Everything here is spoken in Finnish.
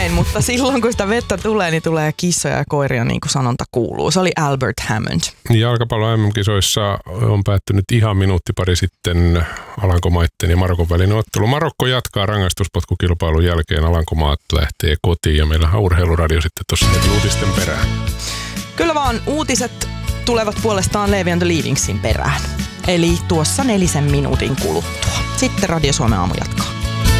näin, mutta silloin kun sitä vettä tulee, niin tulee kissoja ja koiria, niin kuin sanonta kuuluu. Se oli Albert Hammond. Jalkapallon MM-kisoissa on päättynyt ihan minuutti pari sitten Alankomaitten ja Marokon välinen ottelu. Marokko jatkaa rangaistuspotkukilpailun jälkeen, Alankomaat lähtee kotiin ja meillä on Urheiluradio sitten tuossa heti uutisten perään. Kyllä vaan, uutiset tulevat puolestaan Leevi and the Leavingsin perään. Eli tuossa 4 minuutin kuluttua. Sitten Radio Suomen aamu jatkaa.